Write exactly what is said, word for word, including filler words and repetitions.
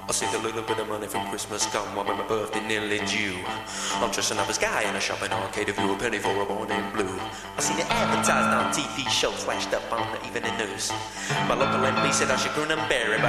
I saved a little bit of money from Christmas come while my birthday nearly due. I'm dressing up as Guy in a shopping arcade, if you a penny for a boy named Blue. I seen it advertised on T V shows, flashed up on the evening news. My local M P said I should grin and bear it, but